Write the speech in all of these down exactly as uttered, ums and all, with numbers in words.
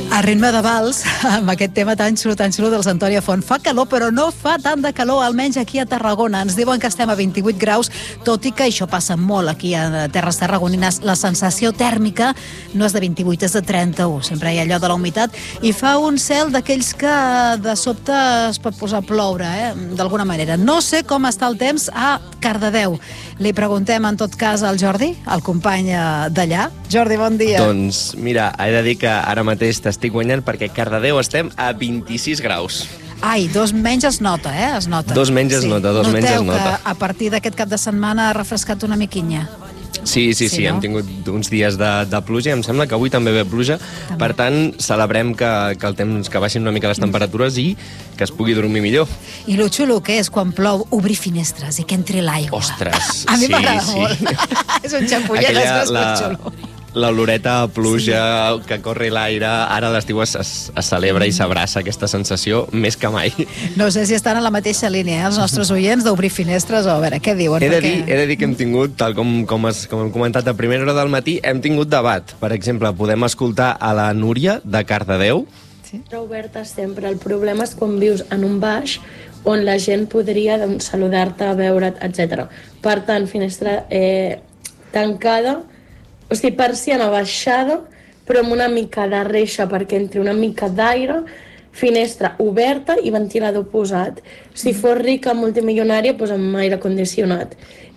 A ritme de vals, amb aquest tema tan xulo, tan xulo dels Antònia Font. Fa calor, però no fa tant de calor, almenys aquí a Tarragona. Ens diuen que estem a vint-i-vuit graus, tot i que això passa molt aquí a terres tarragonines. La sensació tèrmica no és de vint-i-vuit, és de trenta-u. Sempre hi ha allò de la humitat. I fa un cel d'aquells que de sobte es pot posar a ploure, eh? D'alguna manera. No sé com està el temps a Cardedeu. Li preguntem, en tot cas, al Jordi, el company d'allà. Jordi, bon dia. Doncs, mira, he de dir que ara mateix t'estic guanyant perquè a Cardedeu estem a vint-i-sis graus. Ai, dos menys es nota, eh? Es nota. Dos menys es nota, dos menys es nota. Noteu que a partir d'aquest cap de setmana ha refrescat una miquinya. Sí, sí, sí, sí, no? Hem tingut uns dies de, de pluja i em sembla que avui també ve pluja. També. Per tant, celebrem que, que el temps, que baixin una mica les temperatures i que es pugui dormir millor. I lo xulo que és quan plou obrir finestres i que entri l'aigua. Ostres, a mi sí, m'agrada sí. molt. És un xampullet, és la... molt xulo. L'oloreta a pluja, sí, que corre l'aire, ara a l'estiu es, es celebra i s'abraça aquesta sensació més que mai. No sé si estan a la mateixa línia, eh, els nostres oients, d'obrir finestres, o a veure, què diuen? He de, perquè... dir, he de dir que hem tingut, tal com, com, es, com hem comentat a primera hora del matí, hem tingut debat. Per exemple, podem escoltar a la Núria de Cardedeu. Sí. Oberta sempre. El problema és quan vius en un baix on la gent podria doncs, saludar-te, veure't, etcètera. Per tant, finestra eh, tancada, o sigui, persiana baixada, però amb una mica de reixa perquè entri una mica d'aire, finestra oberta i ventilador posat. Si fos rica, multimilionària, doncs amb aire condicionat.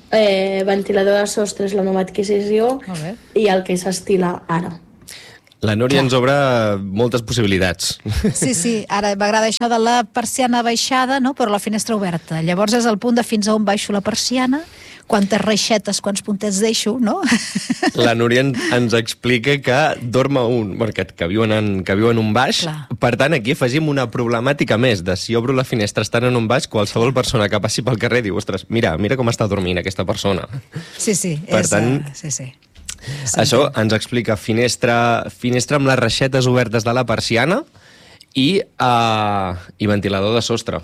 Eh, ventilador de sostre és la nova adquisició i el que s'estila ara. La Núria ens obre moltes possibilitats. Sí, sí, ara m'agrada això de la persiana baixada, no? Però la finestra oberta. Llavors és el punt de fins a on baixo la persiana, quantes reixetes, quants puntets deixo, no? La Núria ens explica que dorm a un, que, que, viuen en, que viuen en un baix. Clar. Per tant, aquí afegim una problemàtica més de si obro la finestra estant en un baix, qualsevol persona que passi pel carrer diu, ostres, mira, mira com està dormint aquesta persona. Sí, sí. Per és, tant, sí, sí. Sí, això ens explica finestra, finestra amb les reixetes obertes de la persiana i, uh, i ventilador de sostre.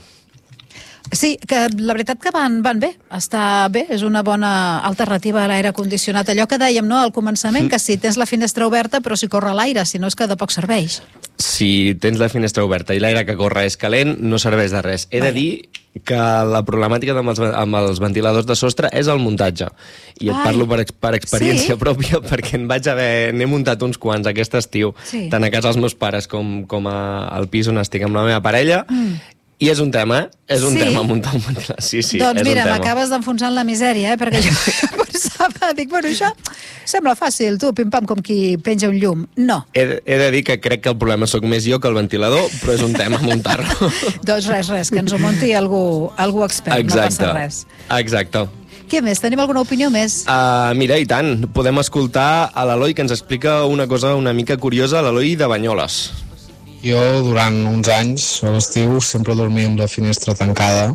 Sí, que la veritat que van, van bé, està bé, és una bona alternativa a l'aire condicionat. Allò que dèiem, no?, al començament, que si tens la finestra oberta però si corre l'aire, si no és que de poc serveix. Si tens la finestra oberta i l'aire que corre és calent, no serveix de res. He de dir que la problemàtica amb els, amb els ventiladors de sostre és el muntatge. I et Ai. parlo per, per experiència sí? pròpia, perquè en vaig haver... N'he muntat uns quants aquest estiu, sí. tant a casa dels meus pares com, com a, al pis on estic amb la meva parella, mm. i és un tema, és un sí? tema muntar un ventilador. Sí, sí, doncs és mira, un tema. m'acabes d'enfonsar en la misèria, eh? Perquè jo pensava, dic, bueno, això sembla fàcil, tu, pim-pam, com qui penja un llum. No. He, he de dir que crec que el problema sóc més jo que el ventilador, però és un tema muntar-lo. Doncs res, res, que ens ho munti algú, algú expert, Exacte. no passa res. Exacte. Què més? Tenim alguna opinió més? Uh, mira, i tant. Podem escoltar a l'Eloi, que ens explica una cosa una mica curiosa, l'Eloi de Banyoles. Jo, durant uns anys, a l'estiu, sempre dormia amb la finestra tancada.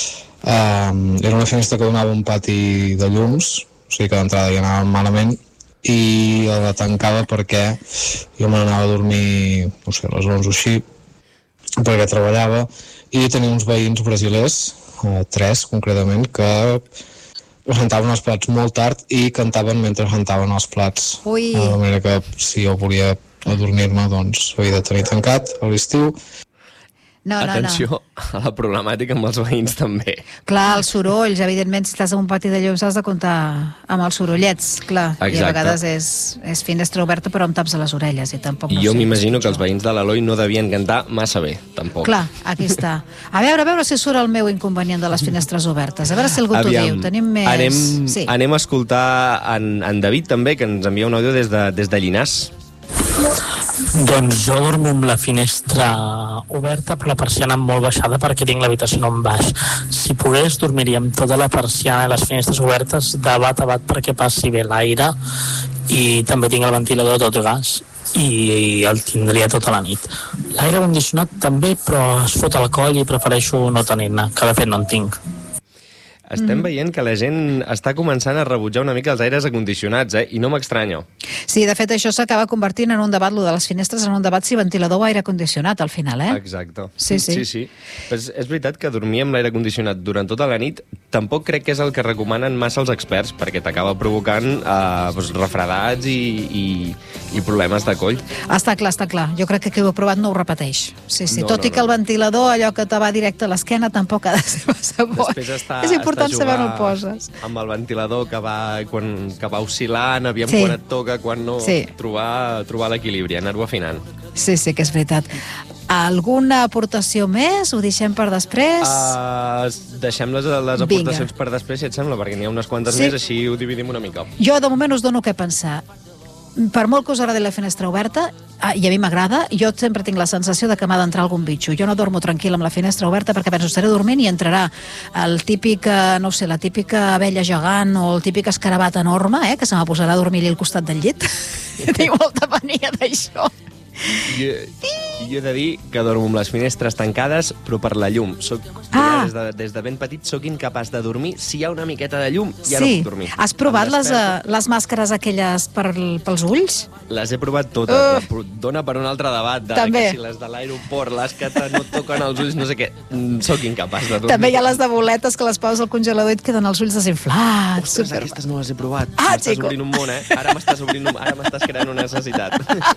Um, era una finestra que donava un pati de llums, o sigui que d'entrada ja anava malament, i la tancava perquè jo me n'anava a dormir, no sé, a les onze o així, perquè treballava, i tenia uns veïns brasilers, uh, tres concretament, que rentaven els plats molt tard i cantaven mentre rentaven els plats. Ui. De manera que si jo volia a dormir-me, doncs havia de tenir tancat a l'estiu. No, no, Atenció no. a la problemàtica amb els veïns també. Clar, els sorolls, evidentment, si estàs en un pati de llums has de comptar amb els sorollets, clar. Exacte. I a vegades és, és finestra oberta però amb taps a les orelles i tampoc no I jo sé, m'imagino que els veïns de l'Eloi no devien cantar massa bé, tampoc. Clar, aquí està. A veure, a veure si surt el meu inconvenient de les finestres obertes. A veure si algú t'ho diu. Tenim més... Anem, sí. anem a escoltar en, en David també, que ens envia un àudio des de, des de Llinars. Doncs jo dormo amb la finestra oberta però la persiana molt baixada perquè tinc l'habitació en baix. Si pogués dormiria amb tota la persiana i les finestres obertes de bat a bat perquè passi bé l'aire, i també tinc el ventilador a tot gas i, i el tindria tota la nit. L'aire condicionat també, però es fot al coll i prefereixo no tenir-ne, que de fet no en tinc. Estem mm. veient que la gent està començant a rebutjar una mica els aires acondicionats, eh? I no m'estranya. Sí, de fet, això s'acaba convertint en un debat, lo de les finestres, en un debat si ventilador o aire condicionat, al final, eh? Exacte. Sí, sí. sí, sí. Però és, és veritat que dormir amb l'aire condicionat durant tota la nit tampoc crec que és el que recomanen massa els experts, perquè t'acaba provocant eh, doncs, refredats i, i, i problemes de coll. Està clar, està clar. Jo crec que qui ho ha provat no ho repeteix. Sí, sí. No, Tot no, i que el no. ventilador, allò que te va directe a l'esquena, tampoc ha de ser massa bo. Després està, és important està saber on el poses. Amb el ventilador que va, quan, que va oscil·lant, aviam Sí. quan et toca, quan no, Sí. trobar, trobar l'equilibri, anar-ho afinant. Sí, sí, que és veritat. Alguna aportació més? Ho deixem per després? Uh, deixem les, les aportacions per després, si et sembla, perquè n'hi ha unes quantes Sí. més, així ho dividim una mica. Jo, de moment, us dono què pensar. Per molt que us agradi la finestra oberta, ah, i a mi m'agrada, jo sempre tinc la sensació de que m'ha d'entrar algun bitxo. Jo no dormo tranquil amb la finestra oberta perquè penso, estaré dormint i entrarà el típic, eh, no sé, la típica abella gegant o el típic escarabat enorme, eh, que se me posarà a dormir al costat del llit. Tinc molta mania d'això. Jo, jo he de dir que dormo amb les finestres tancades, però per la llum. Soc, Ah. des, de, des de ben petit sóc incapaç de dormir. Si hi ha una miqueta de llum, ja Sí. no puc dormir. Has provat Em les, desperto. eh, les màscares aquelles per, pels ulls? Les he provat totes. Uh. Uh. Dona per un altre debat. De, També. Que si les de l'aeroport, les que te no toquen els ulls, no sé què. Mm, Soc incapaç de dormir. També hi ha les de boletes que les poses al congelador i et queden els ulls desinflats. Ostres, Super- aquestes no les he provat. Ah, m'estàs xico. obrint un món, eh? Ara m'estàs obrint un... Ara m'estàs creant una necessitat.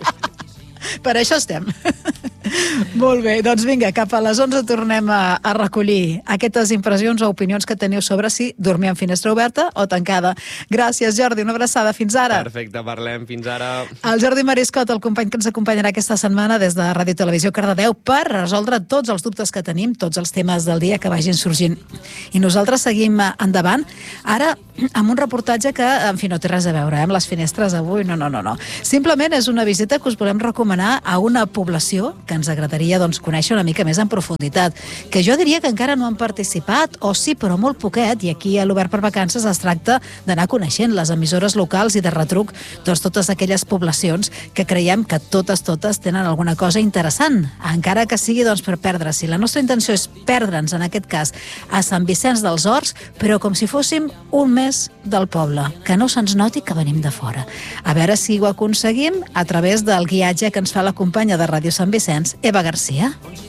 Per això estem. Molt bé, doncs vinga, cap a les onze tornem a, a recollir aquestes impressions o opinions que teniu sobre si dormir amb finestra oberta o tancada. Gràcies, Jordi, una abraçada. Fins ara. Perfecte, parlem. Fins ara. El Jordi Mariscot, el company que ens acompanyarà aquesta setmana des de Ràdio Televisió Cardedeu per resoldre tots els dubtes que tenim, tots els temes del dia que vagin sorgint. I nosaltres seguim endavant, ara amb un reportatge que, en fi, no té res a veure eh, amb les finestres avui, no, no, no, no. Simplement és una visita que us volem recomanar a una població que ens agradaria doncs, conèixer una mica més en profunditat, que jo diria que encara no han participat, o sí, però molt poquet, i aquí a l'Obert per Vacances es tracta d'anar coneixent les emissores locals i de retruc doncs, totes aquelles poblacions que creiem que totes, totes tenen alguna cosa interessant, encara que sigui doncs, per perdre. Si la nostra intenció és perdre'ns, en aquest cas, a Sant Vicenç dels Horts, però com si fóssim un mes del poble, que no se'ns noti que venim de fora. A veure si ho aconseguim a través del guiatge que ens fa la companya de Ràdio Sant Vicenç, Eva Garcia.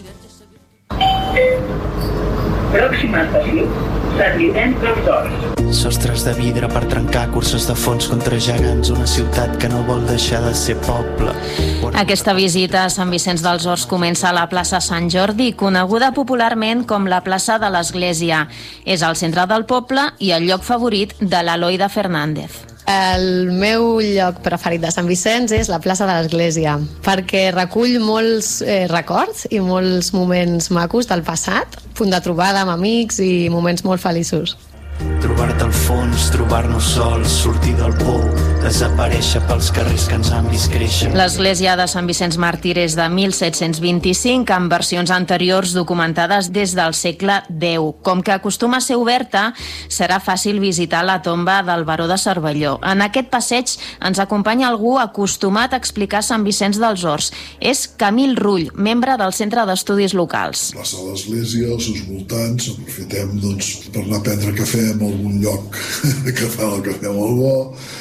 Pròxima estació, Sant Vicenç dels Horts. Sostres de vidre per trencar curses de fons contra gegants, una ciutat que no vol deixar de ser poble. Aquesta visita a Sant Vicenç dels Horts comença a la plaça Sant Jordi, coneguda popularment com la plaça de l'Església. És al centre del poble i el lloc favorit de l'Eloida Fernández. El meu lloc preferit de Sant Vicenç és la plaça de l'Església, perquè recull molts eh, records i molts moments macos del passat, punt de trobada amb amics i moments molt feliços. Trobar-te al fons, trobar-nos sols, sortir del pou, desaparèixer pels carrers que ens han vist créixer. L'església de Sant Vicenç Màrtir és de mil set-cents vint-i-cinc, amb versions anteriors documentades des del segle deu. Com que acostuma a ser oberta, serà fàcil visitar la tomba del baró de Cervelló. En aquest passeig ens acompanya algú acostumat a explicar Sant Vicenç dels Horts. És Camil Rull, membre del Centre d'Estudis Locals. La plaça de l'Església, els seus voltants, aprofitem doncs, per anar a prendre cafè en algun lloc que fan el cafè molt bo,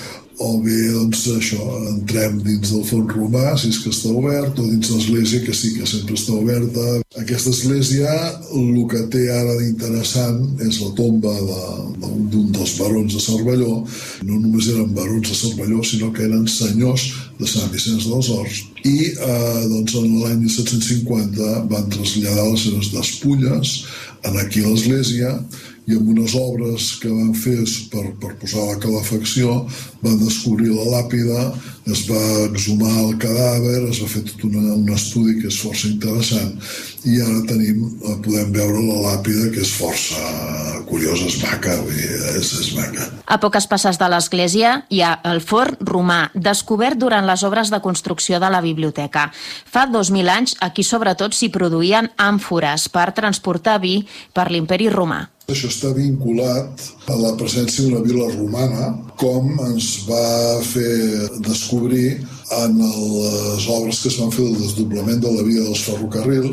o bé, doncs, això, entrem dins del fons romà, si és que està obert, o dins l'església, que sí que sempre està oberta. Aquesta església, el que té ara d'interessant és la tomba d'un de, dels barons de Cervelló. No només eren barons de Cervelló, sinó que eren senyors de Sant Vicenç dels Horts. I eh, doncs, en l'any disset cinquanta van traslladar les seves despulles aquí a l'església, i amb unes obres que van fer per, per posar la calefacció van descobrir la làpida, es va exhumar el cadàver, es va fer tot una, un estudi que és força interessant i ara tenim, podem veure la làpida que és força curiosa, és maca, és, és maca. A poques passes de l'església hi ha el forn romà, descobert durant les obres de construcció de la biblioteca. Fa dos mil anys aquí sobretot s'hi produïen àmfores per transportar vi per l'imperi romà. Això està vinculat a la presència d'una vila romana, com ens va fer descobrir en les obres que es van fer del desdoblament de la via dels ferrocarrils,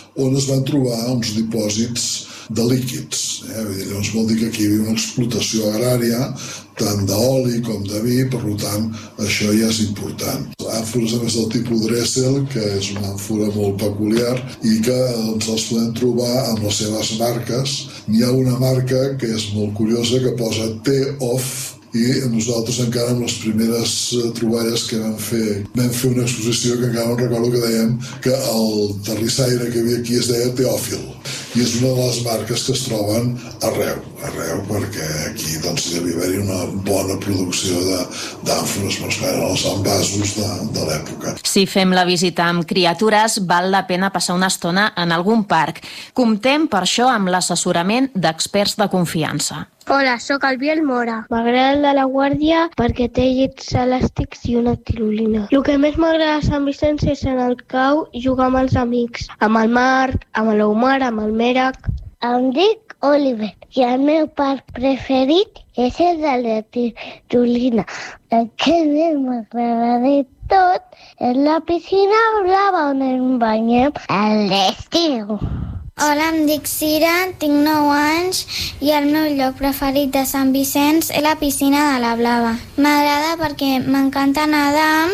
on es van trobar uns dipòsits de líquids. Eh? Llavors vol dir que aquí hi havia una explotació agrària tant d'oli com de vi, per tant, això ja és important. Àmfores, a més del tipus Dressel, que és una àmfora molt peculiar i que doncs, els podem trobar amb les seves marques. N'hi ha una marca que és molt curiosa que posa T-Off, i nosaltres encara amb les primeres troballes que vam fer vam fer una exposició que encara no recordo que dèiem que el terrissaire que hi havia aquí es deia Teòfil i és una de les marques que es troben arreu, arreu perquè aquí doncs hi devia haver-hi una bona producció d'àmfores, però eren els envasos de, de l'època. Si fem la visita amb criatures, val la pena passar una estona en algun parc. Comptem per això amb l'assessorament d'experts de confiança. Hola, sóc el Biel Mora. M'agrada el de la Guàrdia perquè té llits elàstics i una tirolina. El que més m'agrada a Sant Vicenç és en el cau jugar amb els amics, amb el Marc, amb l'Omar, amb el Merac. Em dic Oliver i el meu parc preferit és el de la tirolina. El que més m'agrada de tot és la piscina blava on ens banyem a l'estiu. Hola, em dic Cira, tinc nou anys i el meu lloc preferit de Sant Vicenç és la piscina de la Blava. M'agrada perquè m'encanta nedar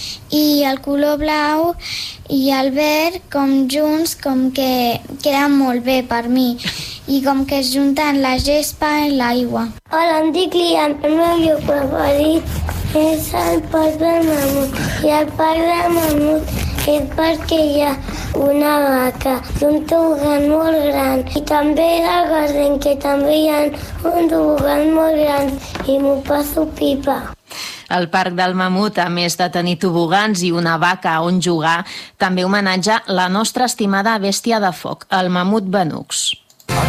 i el color blau i el verd com junts com que queden molt bé per mi i com que es junten la gespa i l'aigua. Hola, em dic Liam, el meu lloc preferit és el Parc del Mamut i el Parc del Mamut és perquè hi ha una vaca i un tobogan molt gran i també la Garden, que també hi ha un tobogan molt gran i m'ho passo pipa. El Parc del Mamut, a més de tenir tobogans i una vaca on jugar, també homenatja la nostra estimada bèstia de foc, el mamut Benux.